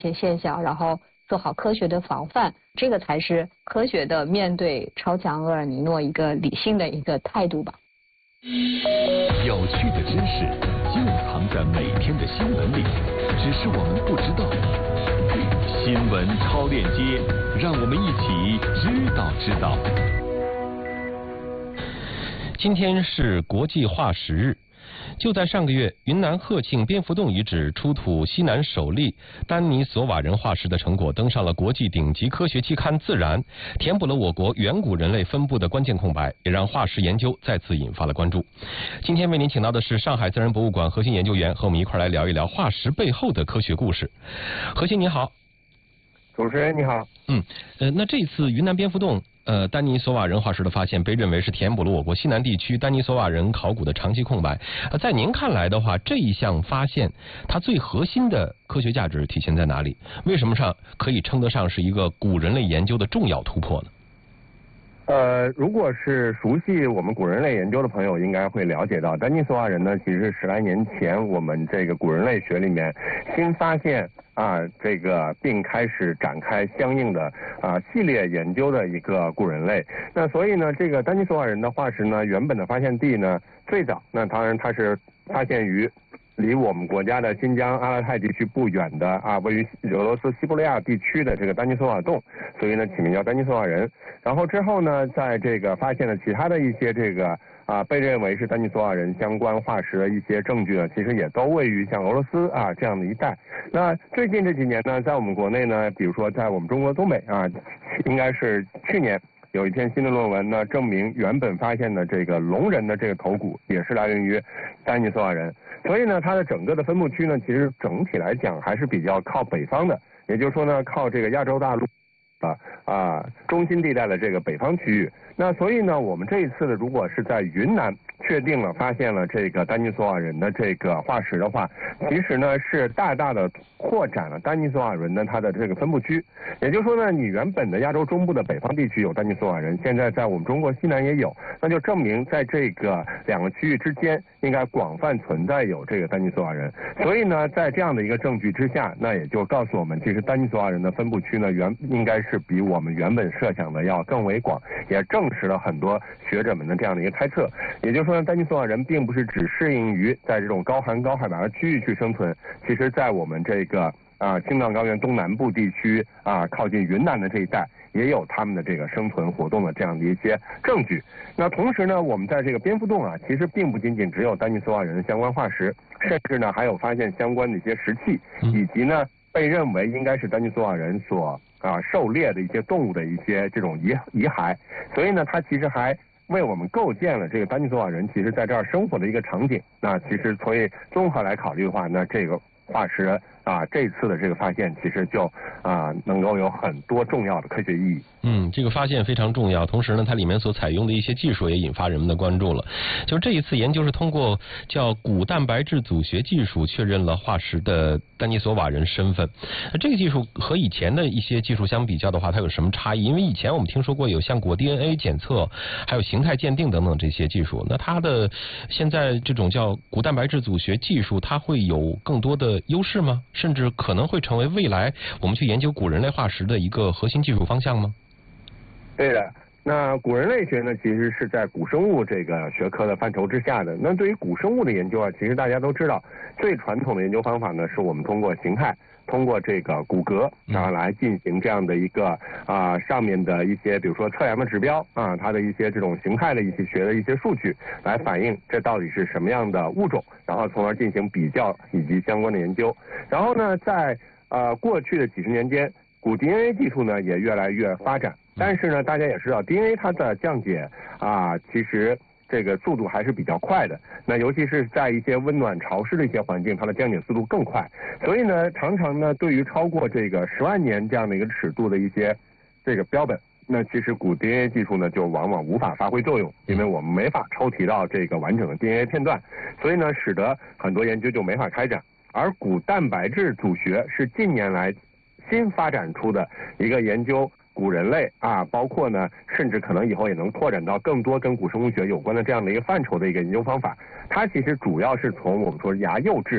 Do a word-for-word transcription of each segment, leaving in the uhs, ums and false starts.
些现象，然后做好科学的防范，这个才是科学的面对超强厄尔尼诺一个理性的一个态度吧。 有趣的知识就藏在每天的新闻里，只是我们不知道。新闻超链接，让我们一起知道知道。 今天是国际化石日。就在上个月，云南鹤庆蝙蝠洞遗址出土西南首例丹尼索瓦人化石的成果登上了国际顶级科学期刊《自然》，填补了我国远古人类分布的关键空白，也让化石研究再次引发了关注。今天为您请到的是上海自然博物馆核心研究员，和我们一块来聊一聊化石背后的科学故事。核心你好。 主持人你好。 嗯，呃，那这次云南蝙蝠洞呃，丹尼索瓦人化石的发现被认为是填补了我国西南地区丹尼索瓦人考古的长期空白。呃，在您看来的话，这一项发现它最核心的科学价值体现在哪里？为什么上可以称得上是一个古人类研究的重要突破呢？ 呃，如果是熟悉我们古人类研究的朋友，应该会了解到，丹尼索瓦人呢，其实是十来年前我们这个古人类学里面新发现啊，这个并开始展开相应的啊系列研究的一个古人类。那所以呢，这个丹尼索瓦人的化石呢，原本的发现地呢，最早那当然它是发现于离我们国家的新疆阿勒泰地区不远的啊，位于俄罗斯西伯利亚地区的这个丹尼索瓦洞，所以呢起名叫丹尼索瓦人。然后之后呢，在这个发现了其他的一些这个啊被认为是丹尼索瓦人相关化石的一些证据呢，其实也都位于像俄罗斯啊这样的一带。那最近这几年呢，在我们国内呢，比如说在我们中国东北啊，应该是去年有一篇新的论文呢，证明原本发现的这个龙人的这个头骨也是来源于丹尼索瓦人。所以呢，它的整个的分布区呢，其实整体来讲还是比较靠北方的，也就是说呢，靠这个亚洲大陆啊啊中心地带的这个北方区域。那所以呢，我们这一次呢，如果是在云南确定了发现了这个丹尼索瓦人的这个化石的话，其实呢是大大的扩展了丹尼索瓦人的它的这个分布区。也就是说呢，你原本的亚洲中部的北方地区有丹尼索瓦人，现在在我们中国西南也有，那就证明在这个两个区域之间应该广泛存在有这个丹尼索瓦人。所以呢，在这样的一个证据之下，那也就告诉我们，其实丹尼索瓦人的分布区呢，原应该是比我们原本设想的要更为广，也证实了很多学者们的这样的一个猜测。也就是说，丹尼索瓦人并不是只适应于在这种高寒高海拔的区域去生存，其实在我们这个啊青藏高原东南部地区啊靠近云南的这一带也有他们的这个生存活动的这样的一些证据。那同时呢，我们在这个蝙蝠洞啊，其实并不仅仅只有丹尼索瓦人的相关化石，甚至呢还有发现相关的一些石器，以及呢被认为应该是丹尼索瓦人所啊狩猎的一些动物的一些这种遗遗骸。所以呢，它其实还为我们构建了这个丹尼索瓦人其实在这儿生活的一个场景。那其实所以综合来考虑的话，那这个化石啊这次的这个发现其实就啊能够有很多重要的科学意义。 嗯，这个发现非常重要，同时呢，它里面所采用的一些技术也引发人们的关注了。就这一次研究是通过叫骨蛋白质组学技术确认了化石的丹尼索瓦人身份。这个技术和以前的一些技术相比较的话，它有什么差异？因为以前我们听说过有像果 D N A 检测，还有形态鉴定等等这些技术。那它的现在这种叫骨蛋白质组学技术，它会有更多的优势吗？甚至可能会成为未来我们去研究古人类化石的一个核心技术方向吗？ 对的，那古人类学呢，其实是在古生物这个学科的范畴之下的。那对于古生物的研究啊，其实大家都知道，最传统的研究方法呢，是我们通过形态，通过这个骨骼啊来进行这样的一个啊上面的一些，比如说测量的指标啊，它的一些这种形态的一些学的一些数据，来反映这到底是什么样的物种，然后从而进行比较以及相关的研究。然后呢，在呃过去的几十年间，古 D N A 技术呢也越来越发展。但是呢，大家也知道 D N A 它的降解啊，其实这个速度还是比较快的。那尤其是在一些温暖潮湿的一些环境，它的降解速度更快。所以呢，常常呢，对于超过这个十万年这样的一个尺度的一些这个标本，那其实古 D N A 技术呢，就往往无法发挥作用，因为我们没法抽提到这个完整的 D N A 片段，所以呢，使得很多研究就没法开展。而古蛋白质组学是近年来新发展出的一个研究古人类啊，包括呢，甚至可能以后也能拓展到更多跟古生物学有关的这样的一个范畴的一个研究方法。它其实主要是从我们说牙釉质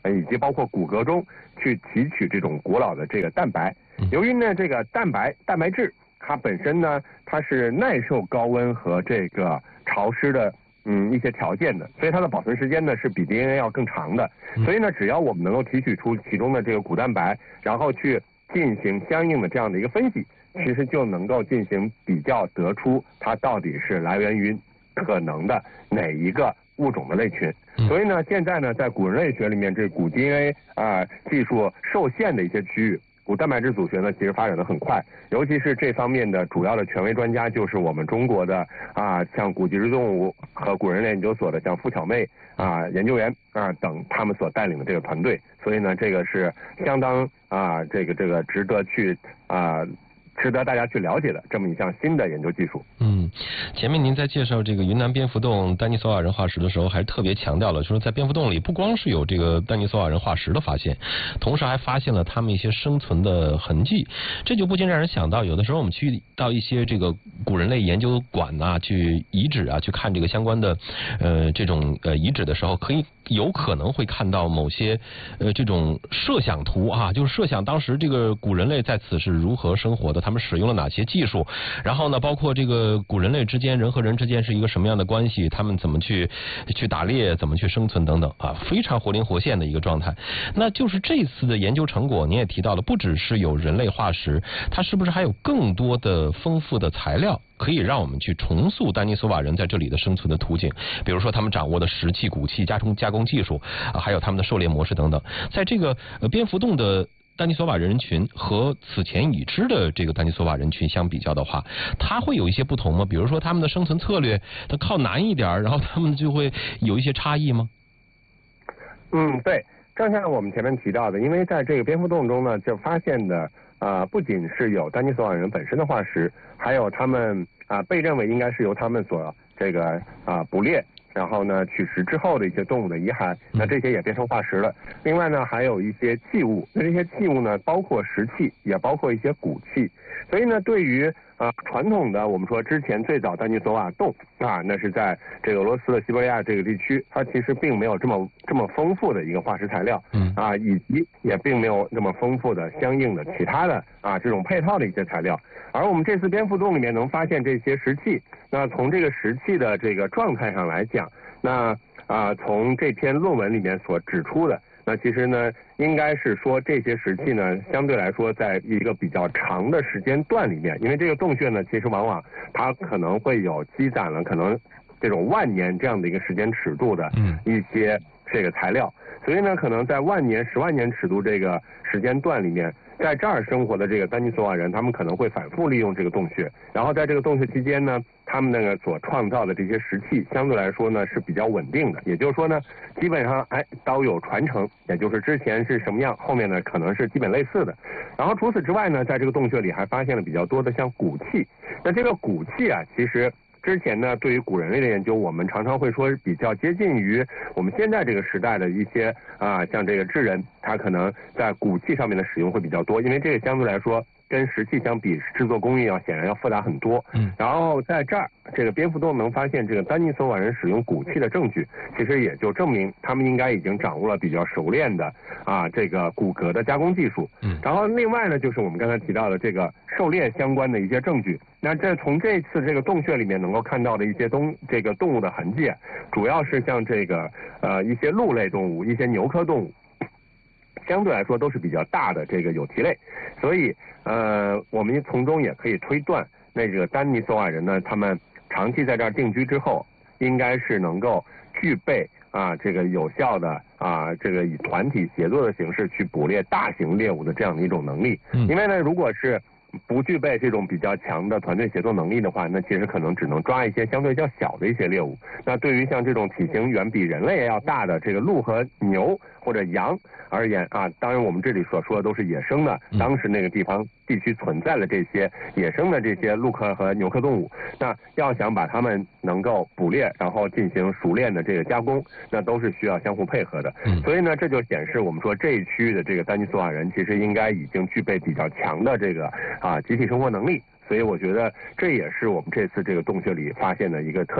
以及包括骨骼中去提取这种古老的这个蛋白。由于呢这个蛋白蛋白质它本身呢它是耐受高温和这个潮湿的嗯一些条件的，所以它的保存时间呢是比 D N A 要更长的。所以呢只要我们能够提取出其中的这个骨蛋白，然后去进行相应的这样的一个分析，其实就能够进行比较，得出它到底是来源于可能的哪一个物种的类群。所以呢现在呢在古人类学里面，这骨 D N A 啊、呃、技术受限的一些区域，骨蛋白质组学呢其实发展的很快，尤其是这方面的主要的权威专家就是我们中国的啊、呃、像古脊椎动物和古人类研究所的像付巧妹啊、呃、研究员啊、呃、等他们所带领的这个团队。所以呢这个是相当啊、呃、这个这个值得去啊。呃值得大家去了解的这么一项新的研究技术。 嗯，前面您在介绍这个云南蝙蝠洞丹尼索瓦人化石的时候，还特别强调了，就是在蝙蝠洞里不光是有这个丹尼索瓦人化石的发现，同时还发现了他们一些生存的痕迹。这就不禁让人想到，有的时候我们去到一些这个古人类研究馆啊，去遗址啊，去看这个相关的呃这种呃遗址的时候，可以有可能会看到某些呃这种设想图啊，就是设想当时这个古人类在此是如何生活的，他们使用了哪些技术，然后呢包括这个古人类之间人和人之间是一个什么样的关系，他们怎么去去打猎，怎么去生存等等啊，非常活灵活现的一个状态。那就是这次的研究成果您也提到了，不只是有人类化石，它是不是还有更多的丰富的材料可以让我们去重塑丹尼索瓦人在这里的生存的途径，比如说他们掌握的石器、骨器、加工加工技术啊，还有他们的狩猎模式等等。在这个呃蝙蝠洞的丹尼索瓦人群和此前已知的这个丹尼索瓦人群相比较的话，它会有一些不同吗？比如说他们的生存策略，它靠南一点，然后他们就会有一些差异吗？ 嗯，对，正像我们前面提到的，因为在这个蝙蝠洞中呢，就发现的啊、呃，不仅是有丹尼索瓦人本身的化石，还有他们啊、呃、被认为应该是由他们所这个啊、呃、捕猎，然后呢取食之后的一些动物的遗骸，那这些也变成化石了。另外呢还有一些器物，那这些器物呢包括石器，也包括一些骨器。所以呢对于啊传统的我们说之前最早丹尼索瓦洞啊，那是在这个俄罗斯的西伯利亚这个地区，它其实并没有这么这么丰富的一个化石材料，嗯啊，以及也并没有那么丰富的相应的其他的啊这种配套的一些材料。而我们这次蝙蝠洞里面能发现这些石器，那从这个石器的这个状态上来讲，那啊从这篇论文里面所指出的，那其实呢应该是说这些石器呢相对来说在一个比较长的时间段里面，因为这个洞穴呢其实往往它可能会有积攒了可能这种万年这样的一个时间尺度的一些这个材料，所以呢可能在万年十万年尺度这个时间段里面，在这儿生活的这个丹尼索瓦人，他们可能会反复利用这个洞穴，然后在这个洞穴期间呢，他们那个所创造的这些石器相对来说呢是比较稳定的，也就是说呢基本上哎都有传承，也就是之前是什么样，后面呢可能是基本类似的。然后除此之外呢，在这个洞穴里还发现了比较多的像骨器，那这个骨器啊其实之前呢对于古人类的研究，我们常常会说比较接近于我们现在这个时代的一些啊像这个智人，他可能在骨器上面的使用会比较多，因为这个相对来说跟石器相比制作工艺要显然要复杂很多。嗯，然后在这儿这个蝙蝠洞能发现这个丹尼索瓦人使用骨器的证据，其实也就证明他们应该已经掌握了比较熟练的啊这个骨骼的加工技术。嗯，然后另外呢就是我们刚才提到的这个狩猎相关的一些证据。那这从这次这个洞穴里面能够看到的一些东这个动物的痕迹，主要是像这个呃一些鹿类动物，一些牛科动物，相对来说都是比较大的这个有蹄类，所以呃我们从中也可以推断，那个丹尼索瓦人呢，他们长期在这儿定居之后，应该是能够具备啊这个有效的啊这个以团体协作的形式去捕猎大型猎物的这样的一种能力。嗯，因为呢如果是不具备这种比较强的团队协作能力的话，那其实可能只能抓一些相对较小的一些猎物。那对于像这种体型远比人类要大的这个鹿和牛或者羊而言啊，当然我们这里所说的都是野生的，当时那个地方地区存在的这些野生的这些鹿科和牛科动物，那要想把它们能够捕猎，然后进行熟练的这个加工，那都是需要相互配合的。所以呢，这就显示我们说这一区域的这个丹尼索瓦人其实应该已经具备比较强的这个啊集体生活能力。所以我觉得这也是我们这次这个洞穴里发现的一个特点。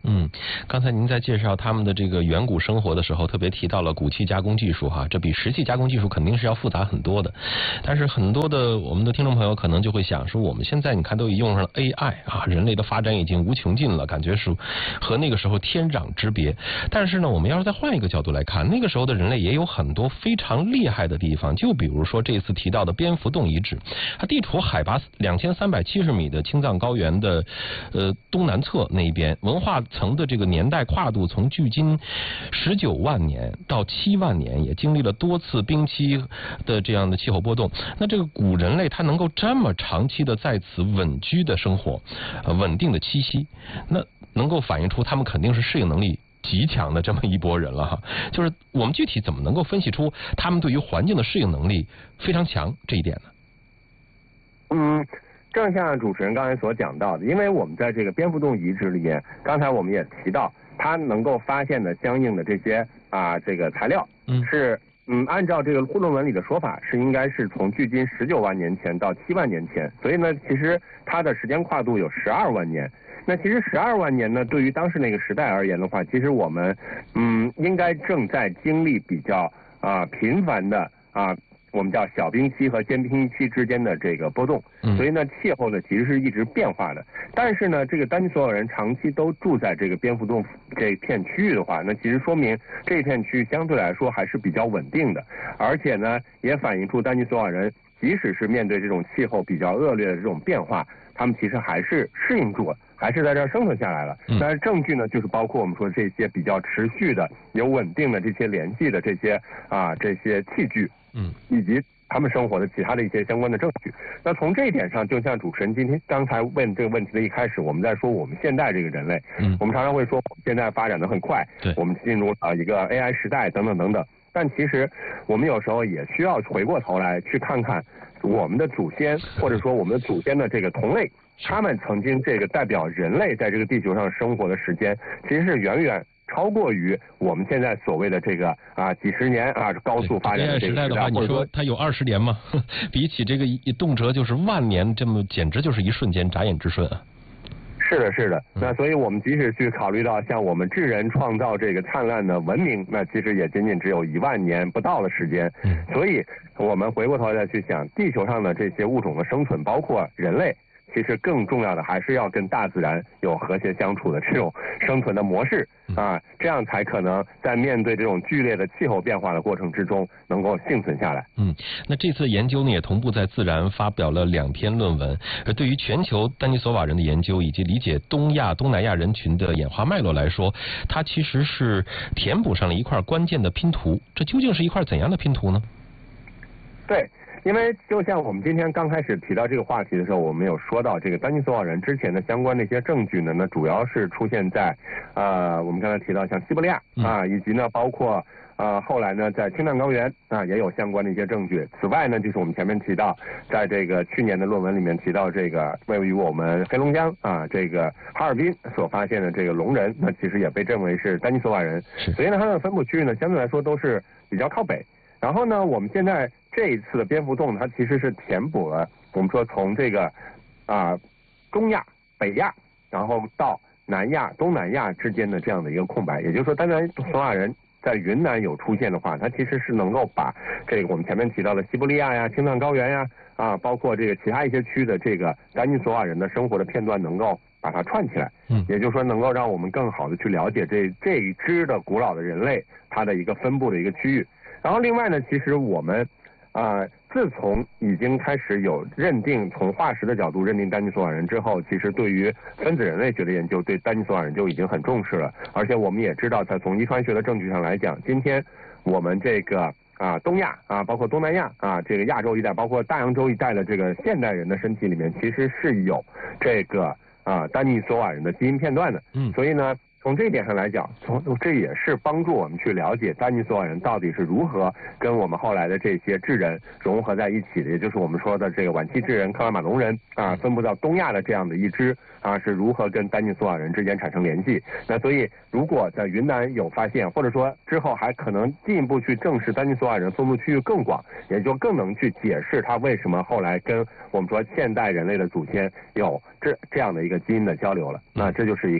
嗯，刚才您在介绍他们的这个远古生活的时候，特别提到了骨器加工技术哈，这比石器加工技术肯定是要复杂很多的。但是很多的我们的听众朋友可能就会想说，我们现在你看都已用上了 A I 啊，人类的发展已经无穷尽了，感觉是和那个时候天壤之别。但是呢，我们要是再换一个角度来看，那个时候的人类也有很多非常厉害的地方，就比如说这次提到的蝙蝠洞遗址，它地处海拔两千三百七十米的青藏高原的呃东南侧那一边，文化层的这个年代跨度从距今十九万年到七万年，也经历了多次冰期的这样的气候波动。那这个古人类它能够这么长期的在此稳居的生活，呃，稳定的栖息，那能够反映出他们肯定是适应能力极强的这么一拨人了哈。就是我们具体怎么能够分析出他们对于环境的适应能力非常强这一点呢？ 嗯。正像主持人刚才所讲到的，因为我们在这个蝙蝠洞遗址里面，刚才我们也提到，它能够发现的相应的这些啊这个材料，嗯，是嗯按照这个论文里的说法，是应该是从距今十九万年前到七万年前，所以呢，其实它的时间跨度有十二万年。那其实十二万年呢，对于当时那个时代而言的话，其实我们嗯应该正在经历比较啊频繁的啊。我们叫小冰期和间冰期之间的这个波动，所以呢，气候呢其实是一直变化的。但是呢，这个丹尼索瓦人长期都住在这个蝙蝠洞这片区域的话，那其实说明这片区域相对来说还是比较稳定的，而且呢，也反映出丹尼索瓦人即使是面对这种气候比较恶劣的这种变化，他们其实还是适应住了，还是在这儿生存下来了。但是证据呢，就是包括我们说这些比较持续的、有稳定的这些联系的这些啊这些器具。嗯，以及他们生活的其他的一些相关的证据。那从这一点上，就像主持人今天刚才问这个问题的一开始，我们在说我们现在这个人类，嗯，我们常常会说我们现在发展的很快，对，我们进入了一个 A I 时代等等等等。但其实我们有时候也需要回过头来去看看我们的祖先，或者说我们的祖先的这个同类，他们曾经这个代表人类在这个地球上生活的时间，其实是远远超过于我们现在所谓的这个啊几十年啊高速发展的这个时代。 时代的话，你说它有二十年吗？比起这个一动辄就是万年，这么简直就是一瞬间，眨眼之瞬啊。 是的，是的。那所以我们即使去考虑到像我们智人创造这个灿烂的文明，那其实也仅仅只有一万年不到的时间。嗯。所以我们回过头来去想，地球上的这些物种的生存，包括人类。其实更重要的还是要跟大自然有和谐相处的这种生存的模式啊，这样才可能在面对这种剧烈的气候变化的过程之中能够幸存下来。 嗯，那这次研究呢也同步在《自然》发表了两篇论文，而对于全球丹尼索瓦人的研究以及理解东亚、东南亚人群的演化脉络来说，它其实是填补上了一块关键的拼图。这究竟是一块怎样的拼图呢？ 对。因为就像我们今天刚开始提到这个话题的时候，我们有说到这个丹尼索瓦人之前的相关的一些证据呢，那主要是出现在呃我们刚才提到像西伯利亚啊，以及呢包括呃后来呢在青藏高原啊也有相关的一些证据。此外呢，就是我们前面提到，在这个去年的论文里面提到这个位于我们黑龙江啊这个哈尔滨所发现的这个龙人，那其实也被认为是丹尼索瓦人，所以呢它的分布区域呢相对来说都是比较靠北。然后呢，我们现在这一次的蝙蝠洞，它其实是填补了我们说从这个啊、呃、中亚、北亚，然后到南亚、东南亚之间的这样的一个空白。也就是说，丹尼索瓦人在云南有出现的话，它其实是能够把这个我们前面提到的西伯利亚呀、青藏高原呀啊，包括这个其他一些区的这个丹尼索瓦人的生活的片段，能够把它串起来。嗯，也就是说，能够让我们更好的去了解这这一支的古老的人类它的一个分布的一个区域。然后另外呢，其实我们啊、呃，自从已经开始有认定，从化石的角度认定丹尼索瓦人之后，其实对于分子人类学的研究，对丹尼索瓦人就已经很重视了。而且我们也知道，在从遗传学的证据上来讲，今天我们这个啊东亚啊，包括东南亚啊，这个亚洲一带，包括大洋洲一带的这个现代人的身体里面，其实是有这个啊丹尼索瓦人的基因片段的。嗯，所以呢。从这一点上来讲，从这也是帮助我们去了解丹尼索瓦人到底是如何跟我们后来的这些智人融合在一起的，也就是我们说的这个晚期智人、克拉玛农人啊，分布到东亚的这样的一支啊，是如何跟丹尼索瓦人之间产生联系。那所以，如果在云南有发现，或者说之后还可能进一步去证实丹尼索瓦人分布区域更广，也就更能去解释他为什么后来跟我们说现代人类的祖先有这这样的一个基因的交流了。那这就是一个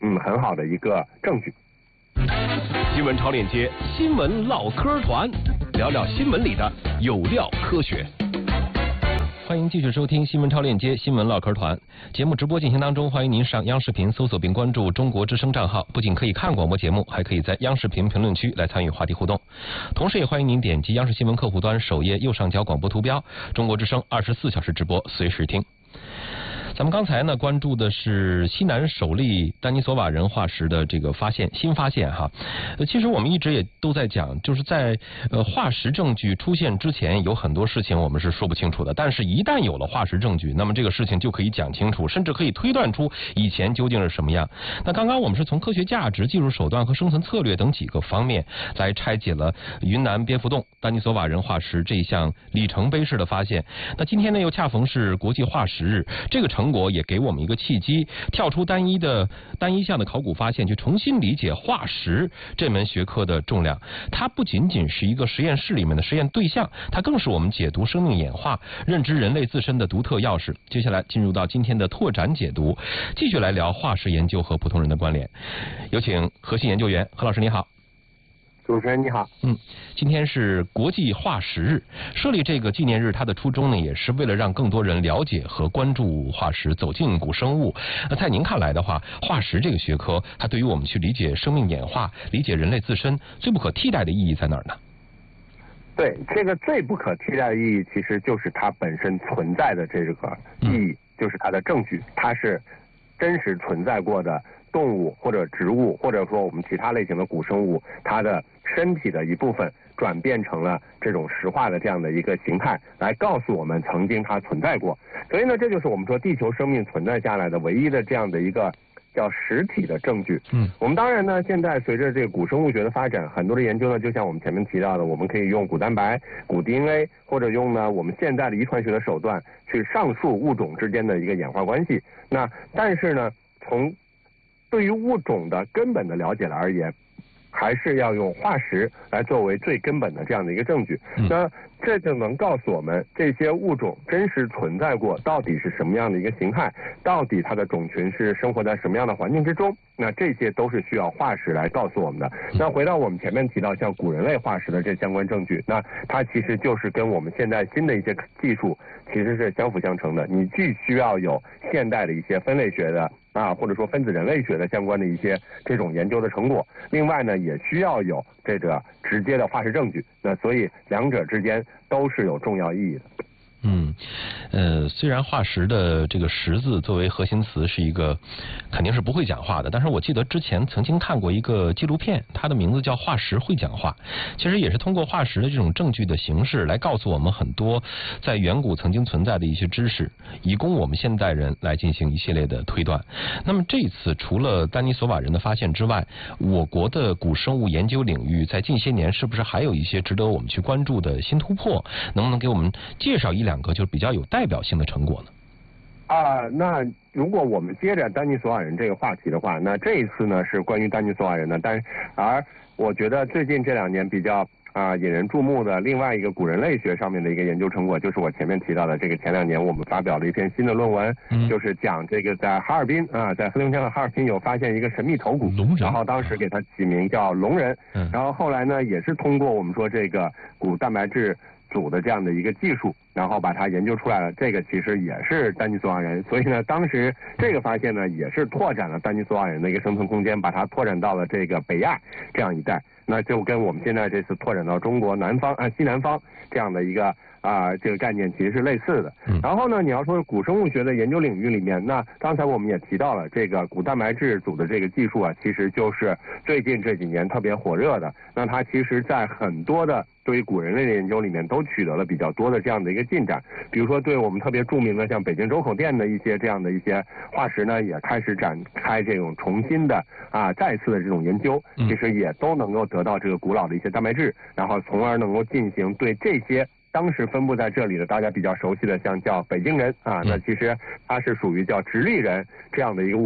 嗯很好的一个证据。 新闻超链接，新闻唠嗑团，聊聊新闻里的有料科学。 欢迎继续收听新闻超链接新闻唠嗑团节目直播进行当中，欢迎您上央视频搜索并关注中国之声账号，不仅可以看广播节目，还可以在央视频评论区来参与话题互动。同时也欢迎您点击央视新闻客户端首页右上角广播图标，中国之声二十四小时直播，随时听。咱们刚才呢关注的是西南首例丹尼索瓦人化石的这个发现，新发现哈。呃，其实我们一直也都在讲，就是在呃化石证据出现之前，有很多事情我们是说不清楚的，但是一旦有了化石证据，那么这个事情就可以讲清楚，甚至可以推断出以前究竟是什么样。那刚刚我们是从科学价值、技术手段和生存策略等几个方面来拆解了云南蝙蝠洞丹尼索瓦人化石这一项里程碑式的发现。那今天呢又恰逢是国际化石日，这个成果也给我们一个契机，跳出单一的单一项的考古发现，去重新理解化石这门学科的重量。它不仅仅是一个实验室里面的实验对象，它更是我们解读生命演化、认知人类自身的独特钥匙。接下来进入到今天的拓展解读，继续来聊化石研究和普通人的关联。有请核心研究员何老师，你好。 主持人你好， 嗯，今天是国际化石日，设立这个纪念日，它的初衷呢，也是为了让更多人了解和关注化石，走进古生物。那在您看来的话，化石这个学科，它对于我们去理解生命演化、理解人类自身，最不可替代的意义在哪儿呢？ 对，这个最不可替代的意义，其实就是它本身存在的这个意义，嗯、就是它的证据，它是真实存在过的动物或者植物，或者说我们其他类型的古生物，它的身体的一部分转变成了这种石化的这样的一个形态，来告诉我们曾经它存在过。所以呢，这就是我们说地球生命存在下来的唯一的这样的一个叫实体的证据。嗯，我们当然呢，现在随着这个古生物学的发展，很多的研究呢，就像我们前面提到的，我们可以用古蛋白、古 D N A， 或者用呢我们现在的遗传学的手段去上述物种之间的一个演化关系。那但是呢，从对于物种的根本的了解来而言，还是要用化石来作为最根本的这样的一个证据。嗯、那这就能告诉我们这些物种真实存在过，到底是什么样的一个形态，到底它的种群是生活在什么样的环境之中，那这些都是需要化石来告诉我们的。那回到我们前面提到像古人类化石的这相关证据，那它其实就是跟我们现在新的一些技术其实是相辅相成的。你既需要有现代的一些分类学的啊，或者说分子人类学的相关的一些这种研究的成果，另外呢，也需要有这个直接的化石证据。那所以两者之间都是有重要意义的。 嗯，呃，虽然化石的这个石字作为核心词是一个肯定是不会讲话的，但是我记得之前曾经看过一个纪录片，它的名字叫《化石会讲话》，其实也是通过化石的这种证据的形式来告诉我们很多在远古曾经存在的一些知识，以供我们现代人来进行一系列的推断。那么这一次除了丹尼索瓦人的发现之外，我国的古生物研究领域在近些年是不是还有一些值得我们去关注的新突破？能不能给我们介绍一两两个就比较有代表性的成果呢？ 啊，那如果我们接着丹尼索瓦人这个话题的话，那这一次呢是关于丹尼索瓦人的，但而我觉得最近这两年比较啊引人注目的另外一个古人类学上面的一个研究成果，就是我前面提到的这个前两年我们发表了一篇新的论文，嗯、就是讲这个在哈尔滨啊，在黑龙江的哈尔滨有发现一个神秘头骨，然后当时给它起名叫龙人，嗯、然后后来呢也是通过我们说这个古蛋白质组的这样的一个技术，然后把它研究出来了。这个其实也是丹尼索瓦人，所以呢，当时这个发现呢，也是拓展了丹尼索瓦人的一个生存空间，把它拓展到了这个北亚这样一带。那就跟我们现在这次拓展到中国南方啊西南方这样的一个啊这个概念其实是类似的。然后呢，你要说古生物学的研究领域里面，那刚才我们也提到了这个古蛋白质组的这个技术啊，其实就是最近这几年特别火热的。那它其实在很多的对于古人类的研究里面都取得了比较多的这样的一个进展，比如说对我们特别著名的像北京周口店的一些这样的一些化石呢，也开始展开这种重新的啊再次的这种研究，其实也都能够得到这个古老的一些蛋白质，然后从而能够进行对这些当时分布在这里的大家比较熟悉的像叫北京人啊，那其实它是属于叫直立人这样的一个物种，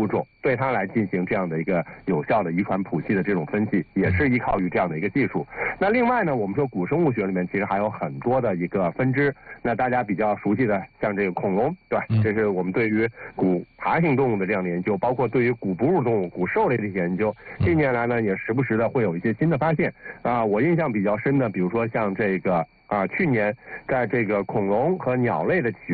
对它来进行这样的一个有效的遗传谱系的这种分析，也是依靠于这样的一个技术。那另外呢，我们说古生物学里面其实还有很多的一个分支，那大家比较熟悉的像这个恐龙，对吧？这是我们对于古爬行动物的这样的研究，包括对于古哺乳动物、古兽类的一些研究，近年来呢也时不时的会有一些新的发现啊。我印象比较深的，比如说像这个啊，去年在这个恐龙和鸟类的起源